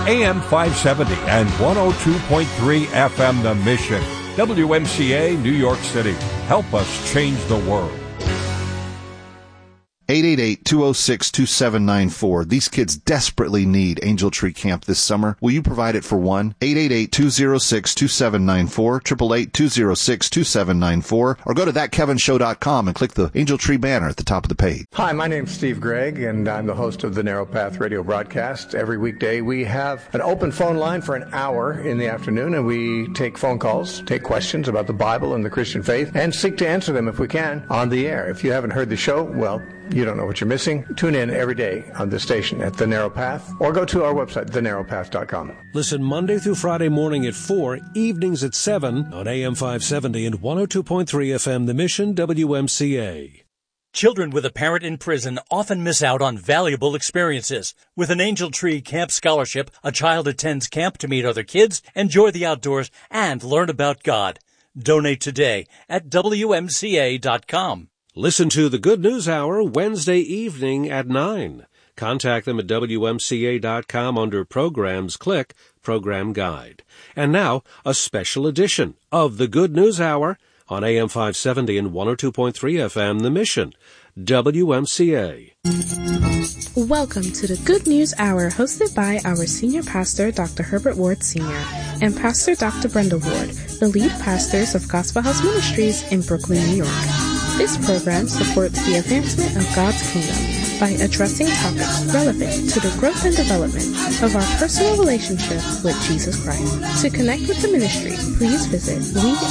AM 570 and 102.3 FM The Mission. WMCA, New York City. Help us change the world. 888-206-2794. These kids desperately need Angel Tree Camp this summer. Will you provide it for one? 888-206-2794, 888-206-2794, or go to thatkevinshow.com and click the Angel Tree banner at the top of the page. Hi, my name's Steve Gregg, and I'm the host of the Narrow Path radio broadcast. Every weekday we have an open phone line for an hour in the afternoon, and we take phone calls, take questions about the Bible and the Christian faith, and seek to answer them if we can on the air. If you haven't heard the show, well, you don't know what you're missing. Tune in every day on this station at The Narrow Path, or go to our website, thenarrowpath.com. Listen Monday through Friday morning at 4, evenings at 7 on AM 570 and 102.3 FM The Mission, WMCA. Children with a parent in prison often miss out on valuable experiences. With an Angel Tree Camp Scholarship, a child attends camp to meet other kids, enjoy the outdoors, and learn about God. Donate today at WMCA.com. Listen to the Good News Hour Wednesday evening at 9. Contact them at WMCA.com under Programs. Click Program Guide. And now, a special edition of the Good News Hour on AM 570 and 102.3 FM The Mission, WMCA. Welcome to the Good News Hour, hosted by our Senior Pastor, Dr. Herbert Ward Sr., and Pastor Dr. Brenda Ward, the lead pastors of Gospel House Ministries in Brooklyn, New York. This program supports the advancement of God's kingdom by addressing topics relevant to the growth and development of our personal relationships with Jesus Christ. To connect with the ministry, please visit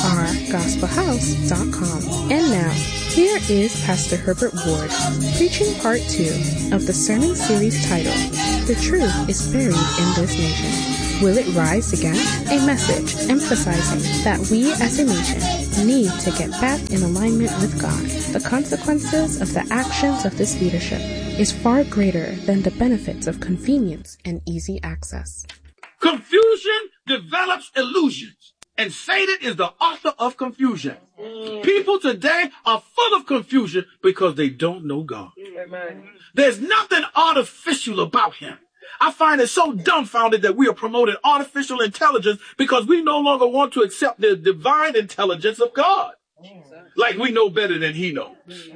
wearegospelhouse.com. And now, here is Pastor Herbert Ward, preaching part 2 of the sermon series titled, The Truth is Buried in This Nation. Will it rise again? A message emphasizing that we as a nation need to get back in alignment with God. The consequences of the actions of this leadership is far greater than the benefits of convenience and easy access. Confusion develops illusions, and Satan is the author of confusion. People today are full of confusion because they don't know God. There's nothing artificial about him. I find it so dumbfounded that we are promoting artificial intelligence because we no longer want to accept the divine intelligence of God. Like we know better than he knows.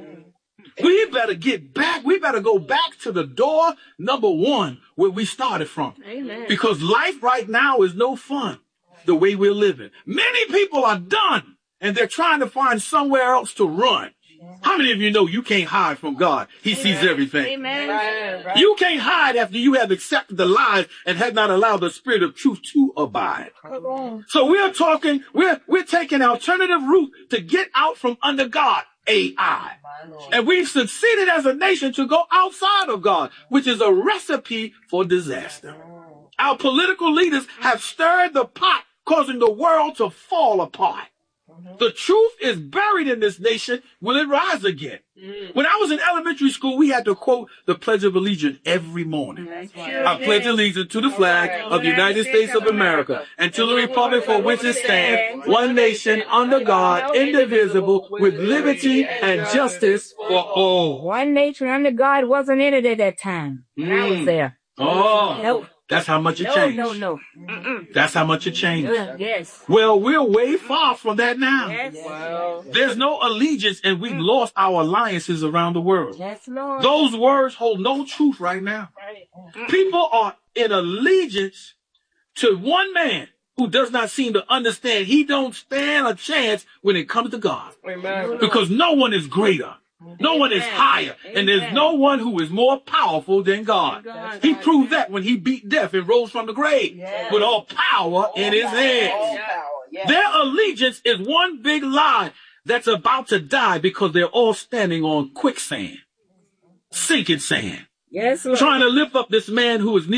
We better get back. We better go back to the door number 1 where we started from. Amen. Because life right now is no fun the way we're living. Many people are done and they're trying to find somewhere else to run. How many of you know you can't hide from God? He sees everything. Amen. Right. You can't hide after you have accepted the lies and have not allowed the spirit of truth to abide. So we're taking alternative route to get out from under God, AI. And we've succeeded as a nation to go outside of God, which is a recipe for disaster. Our political leaders have stirred the pot, causing the world to fall apart. The truth is buried in this nation. Will it rise again? When I was in elementary school, we had to quote the Pledge of Allegiance every morning. I pledge allegiance to the flag of the United States of America and to the republic for which it stands, one nation under God, indivisible, with liberty and justice for all. One nation under God wasn't in it at that time. I was there. Oh. Nope. That's how much it changed. No. That's how much it changed. Yes. Well, we're way far from that now. Yes. Wow. There's no allegiance, and we've lost our alliances around the world. Yes, Lord. Those words hold no truth right now. People are in allegiance to one man who does not seem to understand. He don't stand a chance when it comes to God. Amen. Because no one is greater. No one is higher, and there's no one who is more powerful than God. He proved that when he beat death and rose from the grave with all power in his hands. Their allegiance is one big lie that's about to die because they're all standing on quicksand, sinking sand. Yes, Lord. Trying to lift up this man who is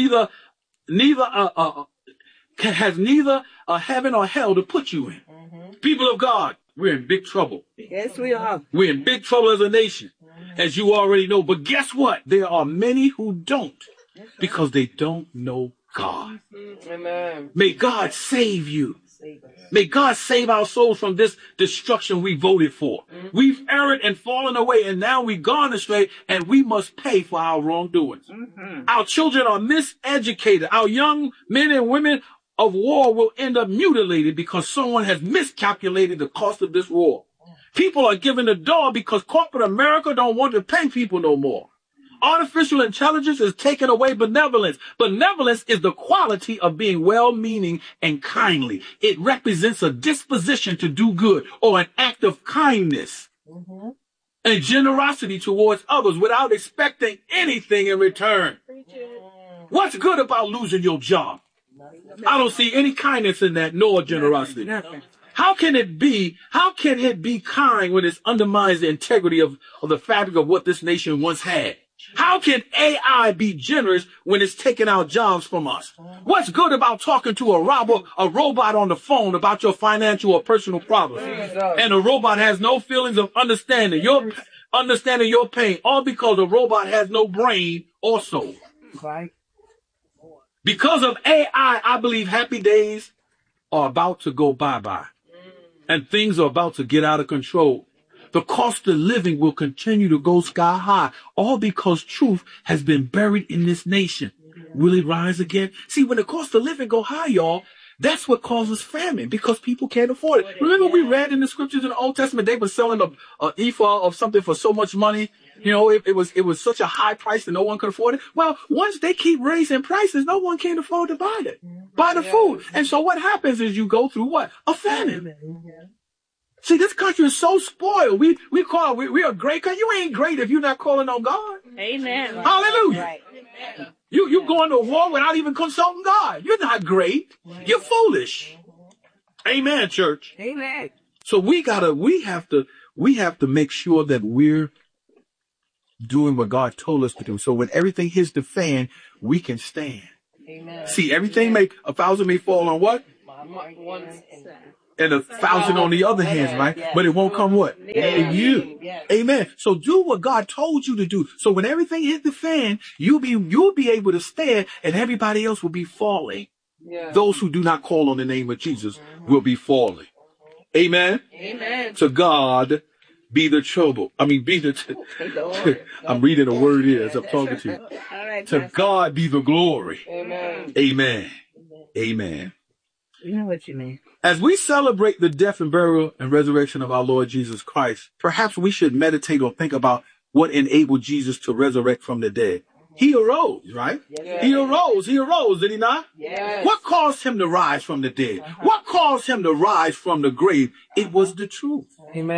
has neither a heaven or hell to put you in. People of God, we're in big trouble. Yes, we are. We're in big trouble as a nation, as you already know. But guess what? There are many who don't because they don't know God. Amen. May God save you. May God save our souls from this destruction we voted for. We've erred and fallen away, and now we've gone astray, and we must pay for our wrongdoings. Our children are miseducated. Our young men and women of war will end up mutilated because someone has miscalculated the cost of this war. People are given the door because corporate America don't want to pay people no more. Artificial intelligence is taking away benevolence. Benevolence is the quality of being well-meaning and kindly. It represents a disposition to do good or an act of kindness and generosity towards others without expecting anything in return. What's good about losing your job? I don't see any kindness in that, nor generosity. How can it be kind when it undermines the integrity of the fabric of what this nation once had? How can AI be generous when it's taking our jobs from us? What's good about talking to a robot on the phone about your financial or personal problems? And the robot has no feelings of understanding your pain, all because the robot has no brain or soul. Because of AI, I believe happy days are about to go bye-bye. And things are about to get out of control. The cost of living will continue to go sky high, all because truth has been buried in this nation. Will it rise again? See, when the cost of living go high, y'all, that's what causes famine, because people can't afford it. Remember we read in the scriptures in the Old Testament, they were selling a ephah of something for so much money. You know, it was such a high price that no one could afford it. Well, once they keep raising prices, no one can afford to buy the food. And so what happens is you go through what? A famine. See, this country is so spoiled. We are great. Cause you ain't great if you're not calling on God. Amen. Hallelujah. Right. You going to war without even consulting God. You're not great. You're foolish. Amen, church. Amen. So we have to make sure that we're doing what God told us to do. So when everything hits the fan, we can stand. Amen. See, everything 1,000 may fall on what? And 1,000 on the other hands, right? But it won't come what? In you. Amen. So do what God told you to do. So when everything hit the fan, you'll be able to stand, and everybody else will be falling. Those who do not call on the name of Jesus will be falling. Amen. Amen. To God be the trouble. I'm reading a word here as I'm talking to you. Right, to God be the glory. Amen. Amen. Amen. You know what you mean. As we celebrate the death and burial and resurrection of our Lord Jesus Christ, perhaps we should meditate or think about what enabled Jesus to resurrect from the dead. He arose, right? Yes. He arose, did he not? Yes. What caused him to rise from the dead? What caused him to rise from the grave? It was the truth.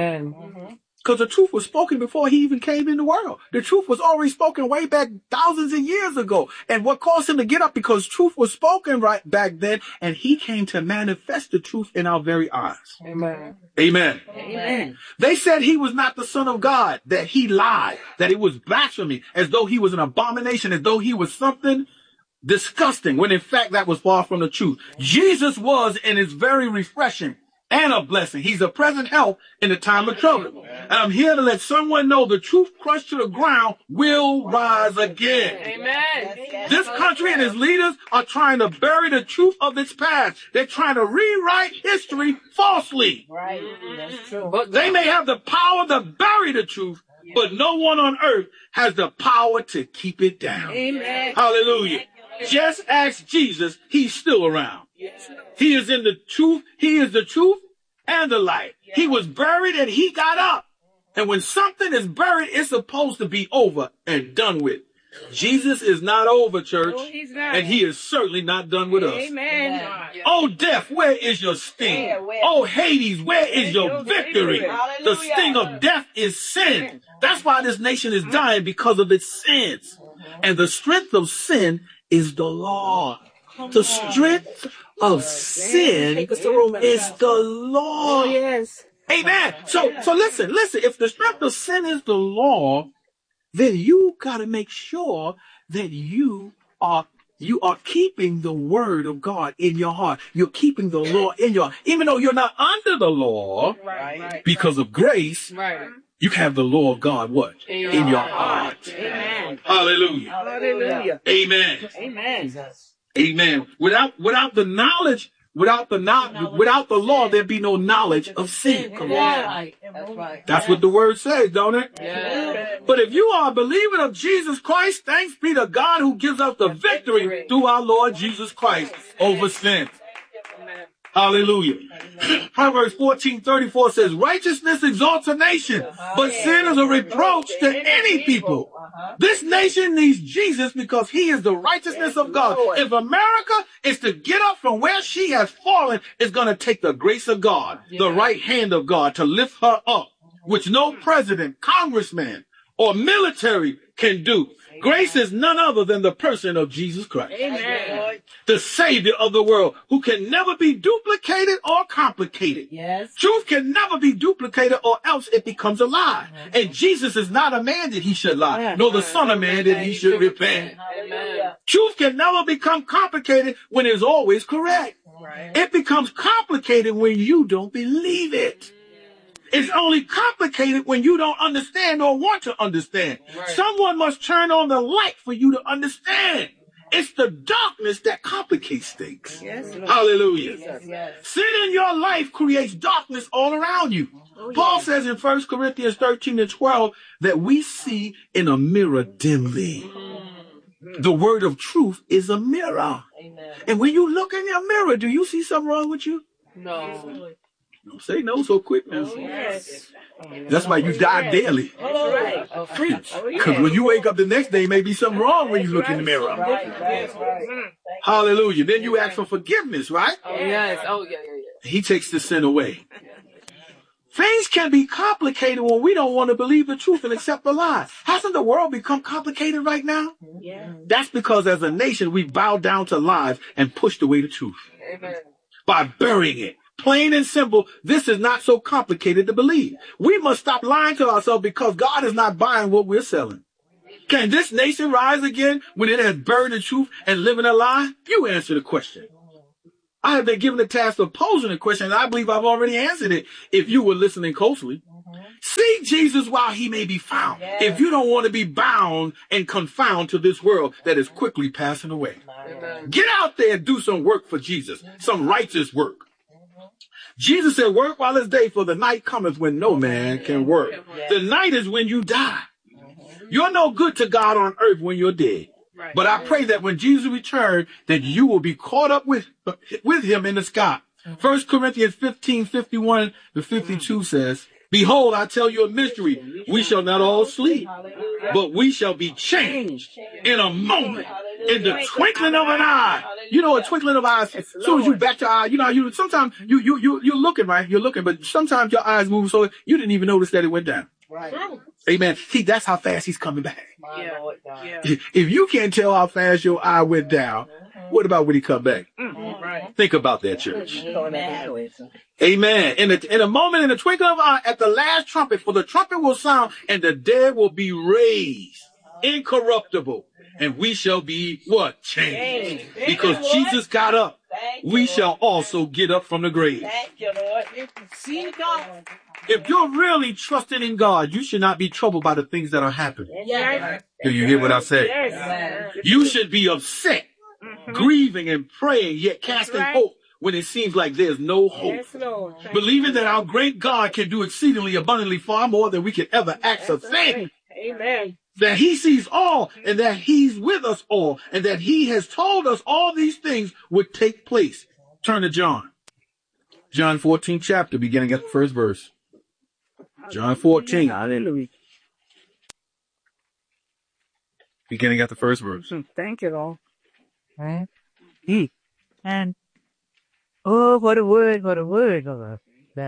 Amen. Because the truth was spoken before he even came in the world. The truth was already spoken way back thousands of years ago. And what caused him to get up? Because truth was spoken right back then, and he came to manifest the truth in our very eyes. Amen. Amen. Amen. They said he was not the Son of God, that he lied, that it was blasphemy, as though he was an abomination, as though he was something disgusting, when in fact that was far from the truth. Jesus was, and is very refreshing and a blessing. He's a present help in the time of trouble. And I'm here to let someone know the truth crushed to the ground will rise again. Amen. This country and its leaders are trying to bury the truth of its past. They're trying to rewrite history falsely. Right. That's true. But they may have the power to bury the truth, but no one on earth has the power to keep it down. Amen. Hallelujah. Just ask Jesus. He's still around. He is in the truth. He is the truth and the light. He was buried and he got up. And when something is buried, it's supposed to be over and done with. Jesus is not over, church. No, he's not. And he is certainly not done with us. Amen. Oh, death, where is your sting? Oh, Hades, where is your victory? The sting of death is sin. That's why this nation is dying, because of its sins. And the strength of sin is the law. The strength of sin is the law. Oh, yes. Amen. So listen. If the strength of sin is the law, then you got to make sure that you are keeping the word of God in your heart. You're keeping the law in your heart. Even though you're not under the law, because of grace, you have the law of God, what? In your heart. Amen. Hallelujah. Hallelujah. Amen. Amen. Amen. Without the knowledge Without the law, there'd be no knowledge of sin. Come on. That's what the word says, don't it? Yeah. But if you are a believer of Jesus Christ, thanks be to God who gives us the victory through our Lord Jesus Christ over sin. Hallelujah. Proverbs 14:34 says, righteousness exalts a nation, but sin is a reproach to any people. This nation needs Jesus because he is the righteousness of God. If America is to get up from where she has fallen, it's going to take the grace of God, the right hand of God to lift her up, which no president, congressman, or military can do. Grace is none other than the person of Jesus Christ. Amen. The Savior of the world, who can never be duplicated or complicated. Yes. Truth can never be duplicated or else it becomes a lie. And Jesus is not a man that he should lie, nor the Son of Man that he should repent. Amen. Truth can never become complicated when it's always correct. Right. It becomes complicated when you don't believe it. It's only complicated when you don't understand or want to understand. Right. Someone must turn on the light for you to understand. It's the darkness that complicates things. Yes, hallelujah. Yes. Sin in your life creates darkness all around you. Oh, Paul says in 1 Corinthians 13:12 that we see in a mirror dimly. The word of truth is a mirror. Amen. And when you look in your mirror, do you see something wrong with you? No. Don't say no so quick now. Oh, yes. That's why you die daily. Because when you wake up the next day, maybe something wrong when you look in the mirror. Hallelujah. Then you ask for forgiveness, right? Oh, yes. Oh, yeah. He takes the sin away. Things can be complicated when we don't want to believe the truth and accept the lie. Hasn't the world become complicated right now? Yeah. That's because as a nation, we bowed down to lies and pushed away the truth. Amen. By burying it. Plain and simple, this is not so complicated to believe. We must stop lying to ourselves because God is not buying what we're selling. Can this nation rise again when it has buried the truth and living a lie? You answer the question. I have been given the task of posing the question, and I believe I've already answered it if you were listening closely. Seek Jesus while he may be found. If you don't want to be bound and confound to this world that is quickly passing away. Get out there and do some work for Jesus, some righteous work. Jesus said, work while it's day, for the night cometh when no man can work. The night is when you die. You're no good to God on earth when you're dead. But I pray that when Jesus returns, that you will be caught up with him in the sky. 1 Corinthians 15:51-52 says, behold, I tell you a mystery. We shall not all sleep, but we shall be changed in a moment, in the twinkling of an eye. You know, a twinkling of eyes. As soon as you bat your eye, you sometimes you're looking, right? You're looking, but sometimes your eyes move so you didn't even notice that it went down. Right. Amen. See, that's how fast he's coming back. Yeah. If you can't tell how fast your eye went down, what about when he come back? Right. Think about that, church. Amen. In a moment, in the twinkling of an eye, at the last trumpet, for the trumpet will sound, and the dead will be raised, incorruptible, and we shall be what? Changed. Because Jesus got up, we shall also get up from the grave. Thank you, Lord. If you're really trusting in God, you should not be troubled by the things that are happening. Yes. Do you hear what I say? Yes. You should be upset, grieving and praying, yet casting hope when it seems like there's no hope. Yes, Lord. Believing that our great God can do exceedingly abundantly far more than we could ever ask or think. Amen. That he sees all, and that he's with us all, and that he has told us all these things would take place. Turn to John 14 chapter, beginning at the first verse. John 14. Hallelujah. Beginning at the first verse. Thank you, Lord. Right? And oh, what a word, Lord.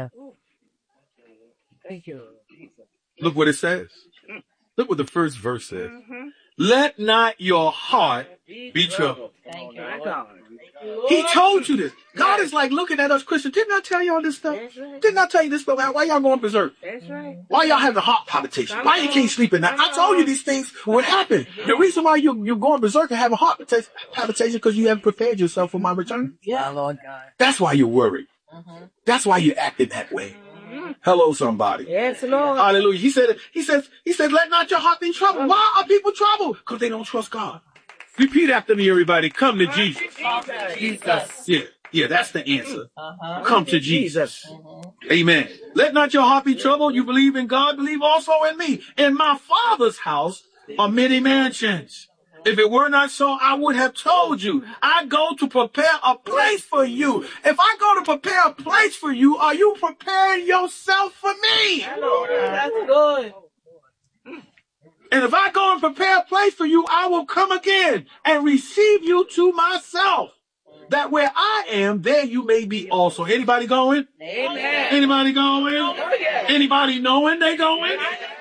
Thank you. Look what it says. Look what the first verse says. Let not your heart be troubled. Thank you. He told you this. God is like looking at us Christians. Didn't I tell y'all this stuff? Right. Didn't I tell you this stuff? Why y'all going berserk? That's right. Why y'all having heart palpitations? Why you can't sleep at night? I told you these things would happen. The reason why you're going berserk and having heart palpitations because you haven't prepared yourself for my return. Yeah, Lord God. That's why you're worried. That's why you're acting that way. Hello, somebody. Yes, Lord. Hallelujah. He said, let not your heart be troubled. Why are people troubled? Because they don't trust God. Repeat after me, everybody. Come to Jesus. Jesus. Yeah. Yeah, that's the answer. Come to Jesus. Amen. Let not your heart be troubled. You believe in God, believe also in me. In my Father's house are many mansions. If it were not so, I would have told you. I go to prepare a place for you. If I go to prepare a place for you, are you preparing yourself for me? That's good. And if I go and prepare a place for you, I will come again and receive you to myself, that where I am, there you may be also. Anybody going? Amen. Anybody going? Anybody knowing they going?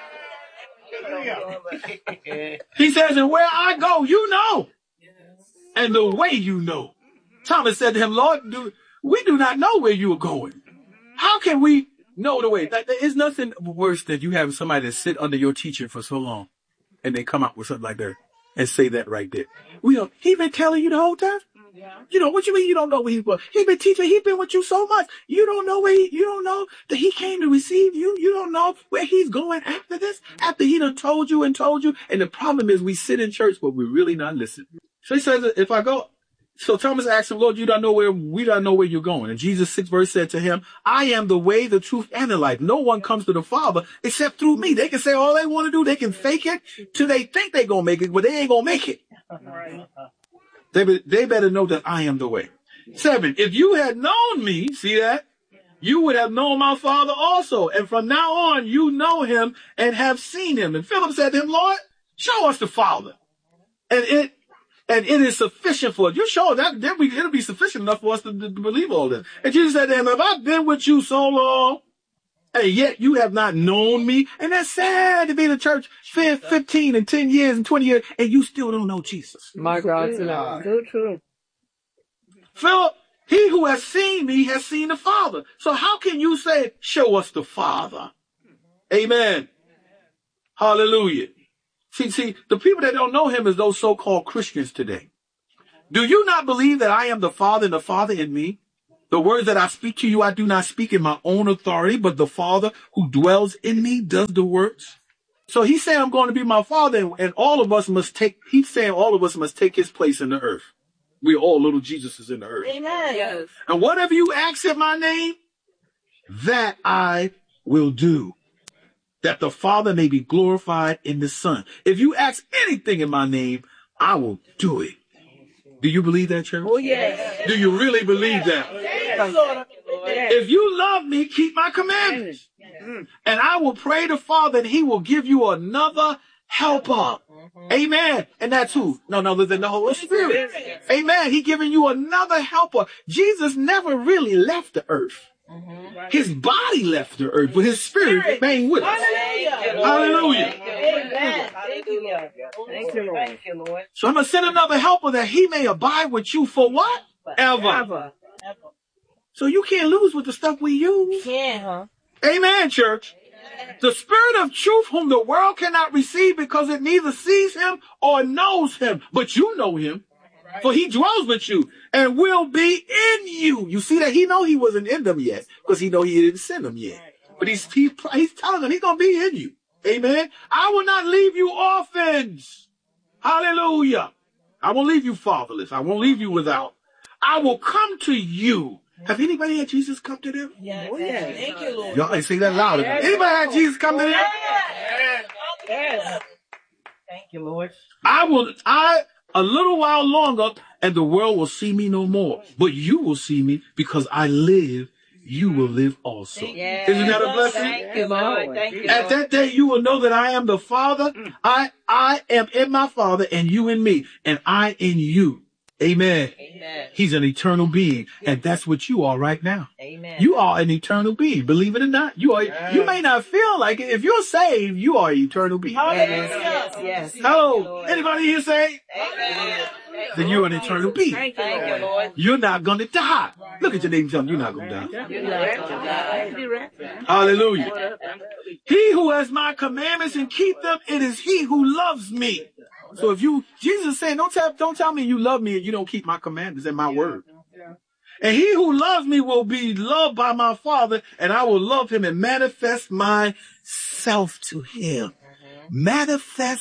He says, and where I go, you know, and the way you know. Thomas said to him, Lord, we do not know where you are going. How can we know the way? There is nothing worse than you have somebody that sit under your teaching for so long, and they come out with something like that and say that right there. He been telling you the whole time? You know, what you mean you don't know where he's going? He's been teaching, he's been with you so much. You don't know you don't know that he came to receive you. You don't know where he's going after this, after he done told you. And the problem is we sit in church, but we're really not listening. So he says, if I go, so Thomas asked him, Lord, we don't know where you're going. And Jesus 6 verse said to him, I am the way, the truth, and the life. No one comes to the Father except through me. They can say all they want to do. They can fake it till they think they're going to make it, but they ain't going to make it. They better know that I am the way. 7, if you had known me, see that? You would have known my Father also. And from now on, you know him and have seen him. And Philip said to him, Lord, show us the Father. And it is sufficient for us. You show that, it'll be sufficient enough for us to believe all this. And Jesus said to him, have I been with you so long, and yet you have not known me? And that's sad to be in the church 15 and 10 years and 20 years, and you still don't know Jesus. My God, so true. Philip, he who has seen me has seen the Father. So how can you say, show us the Father? Amen. Hallelujah. See, the people that don't know him is those so-called Christians today. Do you not believe that I am the Father and the Father in me? The words that I speak to you, I do not speak in my own authority, but the Father who dwells in me does the works. So he's saying I'm going to be my Father, and all of us must take his place in the earth. We're all little Jesuses in the earth. Amen. Yes. And whatever you ask in my name, that I will do, that the Father may be glorified in the Son. If you ask anything in my name, I will do it. Do you believe that, church? Oh, yes. Do you really believe that? Yes. If you love me, keep my commandments. And I will pray the Father, and he will give you another helper. Amen. And that's who? None other than the Holy Spirit. Amen. He giving you another helper. Jesus never really left the earth. His body left the earth, but his spirit remained with us. Hallelujah. Amen. Thank you, Lord. So I'm going to send another helper that he may abide with you for what? Ever. So you can't lose with the stuff we use. Yeah, Amen, church. The Spirit of truth whom the world cannot receive because it neither sees him or knows him. But you know him, for he dwells with you and will be in you. You see that he know he wasn't in them yet because he know he didn't send them yet. But he's telling them he's going to be in you. Amen. I will not leave you orphans. Hallelujah. I won't leave you fatherless. I won't leave you without. I will come to you. Have anybody had Jesus come to them? Yes. Oh, yes. Thank you, Lord. Y'all ain't say that louder. Yes. Anybody had Jesus come to them? Yes. Thank you, Lord. A little while longer, and the world will see me no more. But you will see me because I live. You will live also. Yes. Isn't that a blessing? Thank you, Lord. Thank you, Lord. At that day, you will know that I am the Father. I am in my Father, and you in me, and I in you. Amen. Amen. He's an eternal being, and that's what you are right now. Amen. You are an eternal being. Believe it or not, you are. You may not feel like it. If you're saved, you are an eternal being. Yes. Hello. Anybody here saved? Amen. Then you're an eternal being. Thank you, Lord. You're not going to die. Look at your name and tell them you're not going to die. You're not going to die. Hallelujah. He who has my commandments and keep them, it is he who loves me. So if Jesus is saying, don't tell me you love me and you don't keep my commandments and my word. And he who loves me will be loved by my Father, and I will love him and manifest myself to him. Manifest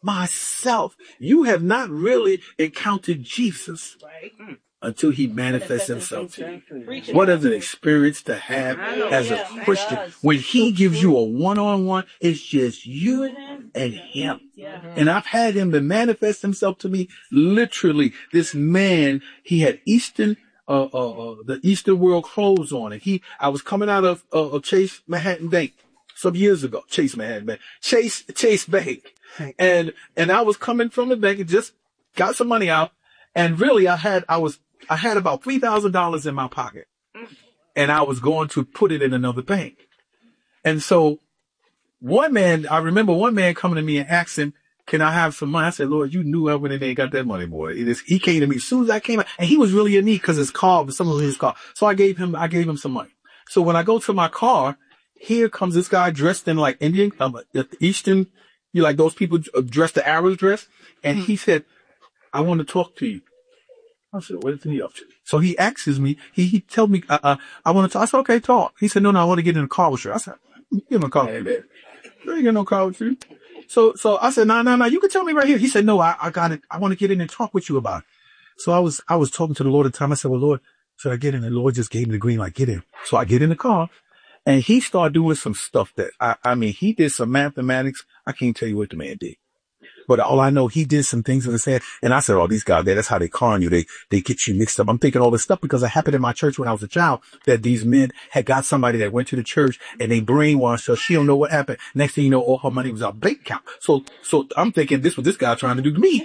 myself. You have not really encountered Jesus until he manifests himself to you. What is an experience to have as a Christian? When he gives you a one-on-one, it's just you and him. And I've had him to manifest himself to me literally. This man, he had the Eastern world clothes on, and I was coming out of Chase Manhattan Bank some years ago. Chase Bank. And I was coming from the bank and just got some money out. And really I had about $3,000 in my pocket, and I was going to put it in another bank. And so I remember one man coming to me and asking, can I have some money? I said, Lord, you knew I went in there and got that money, boy. He came to me as soon as I came out, and he was really in need because some of his car. So I gave him some money. So when I go to my car, here comes this guy dressed in like Indian, Eastern, like those people dressed the Arabs dress. And he said, I want to talk to you. I said, what is he up to? So he asks me, he told me, I want to talk. I said, okay, talk. He said, no, I want to get in a car with you. I said, get in a car with you. I ain't get no car with you. So I said, no, you can tell me right here. He said, no, I got it. I want to get in and talk with you about it. So I was talking to the Lord at the time. I said, well, Lord, should I get in? And the Lord just gave me the green light, get in. So I get in the car, and he started doing some stuff that, he did some mathematics. I can't tell you what the man did. But all I know, he did some things in his head. And I said, oh, these guys, that's how they con you. They get you mixed up. I'm thinking all this stuff because it happened in my church when I was a child, that these men had got somebody that went to the church and they brainwashed her. She don't know what happened. Next thing you know, all her money was out bank account. So I'm thinking this was this guy trying to do to me.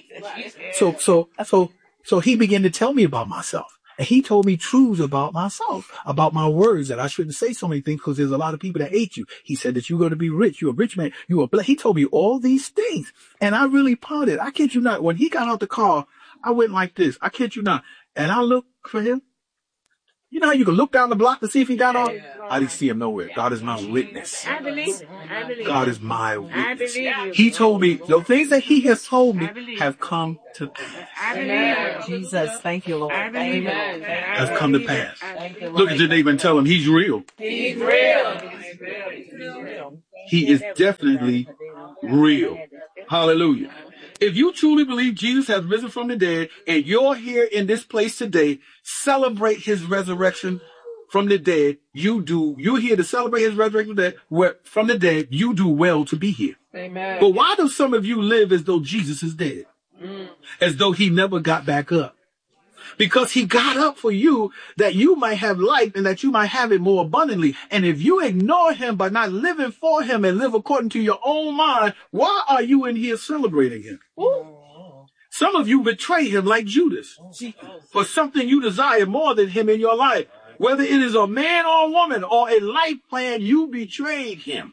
So he began to tell me about myself. And he told me truths about myself, about my words, that I shouldn't say so many things because there's a lot of people that hate you. He said that you're going to be rich. You're a rich man. He told me all these things. And I really pondered. I kid you not. When he got out the car, I went like this. I kid you not. And I looked for him. You know how you can look down the block to see if he got on? I didn't see him nowhere. God is my witness. I believe. God is my witness. He told me, the things that he has told me have come to pass. Amen. Jesus, thank you, Lord. Amen. Have come to pass. Look at your neighbor and tell him he's real. He's real. He is definitely real. Hallelujah. If you truly believe Jesus has risen from the dead and you're here in this place today, celebrate his resurrection from the dead. You're here to celebrate his resurrection from the dead. You do well to be here. Amen. But why do some of you live as though Jesus is dead? As though he never got back up? Because he got up for you that you might have life and that you might have it more abundantly. And if you ignore him by not living for him and live according to your own mind, why are you in here celebrating him? Some of you betray him like Judas for something you desire more than him in your life. Whether it is a man or a woman or a life plan, you betrayed him.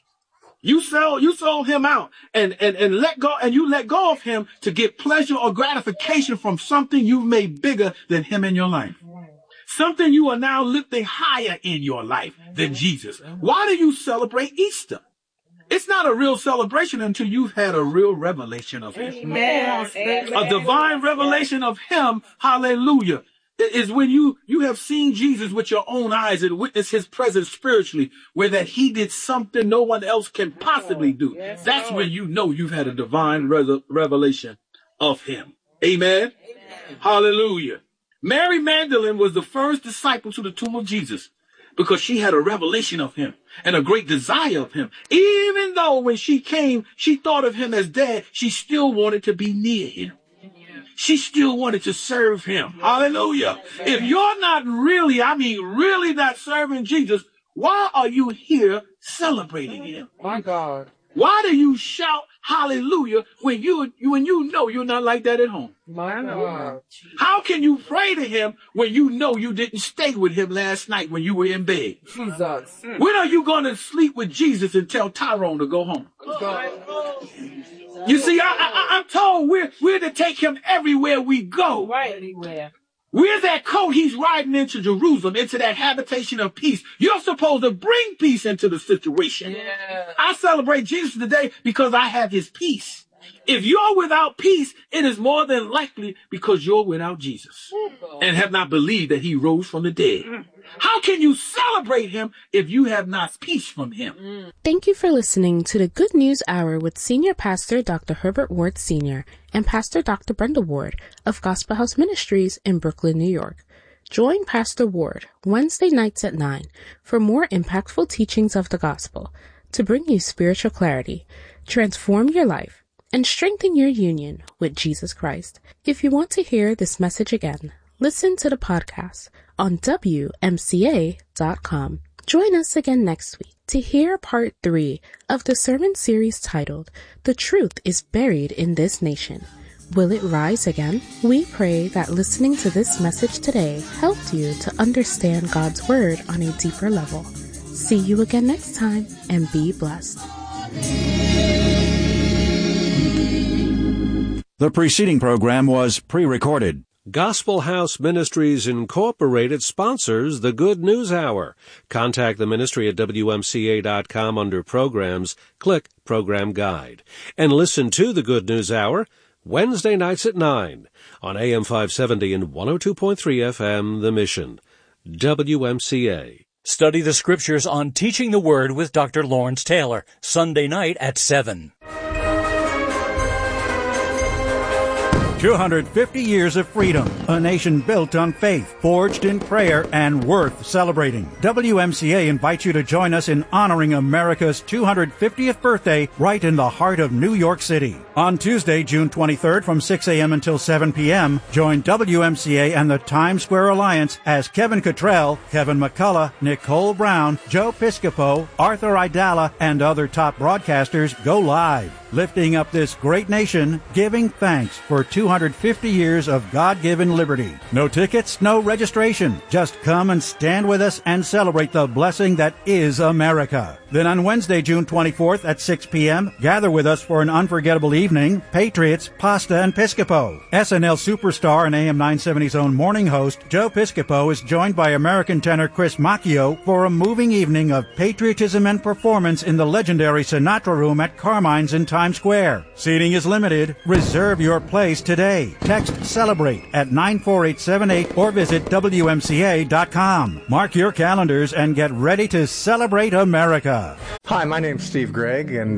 You sold him out and let go of him to get pleasure or gratification from something you've made bigger than him in your life. Something you are now lifting higher in your life than Jesus. Why do you celebrate Easter? It's not a real celebration until you've had a real revelation of him. A divine revelation of him. Hallelujah. Is when you have seen Jesus with your own eyes and witnessed his presence spiritually, where that he did something no one else can possibly do. That's when you know you've had a divine revelation of him. Amen. Hallelujah. Mary Magdalene was the first disciple to the tomb of Jesus because she had a revelation of him and a great desire of him. Even though when she came, she thought of him as dead, she still wanted to be near him. She still wanted to serve him. Hallelujah. If you're not really not serving Jesus, why are you here celebrating him? My God. Why do you shout hallelujah when you know you're not like that at home? My God. How can you pray to him when you know you didn't stay with him last night when you were in bed? Jesus. When are you going to sleep with Jesus and tell Tyrone to go home? You see, I'm told we're to take him everywhere we go. Right. Anywhere. We're that coat he's riding into Jerusalem, into that habitation of peace. You're supposed to bring peace into the situation. Yeah. I celebrate Jesus today because I have his peace. If you're without peace, it is more than likely because you're without Jesus and have not believed that he rose from the dead. How can you celebrate him if you have not peace from him? Thank you for listening to the Good News Hour with Senior Pastor Dr. Herbert Ward Sr. and Pastor Dr. Brenda Ward of Gospel House Ministries in Brooklyn, New York. Join Pastor Ward Wednesday nights at 9 for more impactful teachings of the gospel to bring you spiritual clarity, transform your life, and strengthen your union with Jesus Christ. If you want to hear this message again, listen to the podcast on WMCA.com. Join us again next week to hear part 3 of the sermon series titled, The Truth is Buried in This Nation. Will it rise again? We pray that listening to this message today helped you to understand God's Word on a deeper level. See you again next time and be blessed. The preceding program was pre-recorded. Gospel House Ministries Incorporated sponsors the Good News Hour. Contact the ministry at WMCA.com under Programs. Click Program Guide. And listen to the Good News Hour Wednesday nights at 9 on AM 570 and 102.3 FM, The Mission. WMCA. Study the Scriptures on Teaching the Word with Dr. Lawrence Taylor, Sunday night at 7. 250 years of freedom, a nation built on faith, forged in prayer, and worth celebrating. WMCA invites you to join us in honoring America's 250th birthday right in the heart of New York City. On Tuesday, June 23rd from 6 a.m. until 7 p.m., join WMCA and the Times Square Alliance as Kevin Cottrell, Kevin McCullough, Nicole Brown, Joe Piscopo, Arthur Idala, and other top broadcasters go live, lifting up this great nation, giving thanks for 250 years of God-given liberty. No tickets, no registration. Just come and stand with us and celebrate the blessing that is America. Then on Wednesday, June 24th at 6 p.m., gather with us for an unforgettable evening, Patriots, Pasta, and Piscopo. SNL superstar and AM 970's own morning host, Joe Piscopo, is joined by American tenor Chris Macchio for a moving evening of patriotism and performance in the legendary Sinatra Room at Carmine's in Times Square. Seating is limited. Reserve your place today. Text CELEBRATE at 94878 or visit WMCA.com. Mark your calendars and get ready to celebrate America. Hi, my name's Steve Gregg, and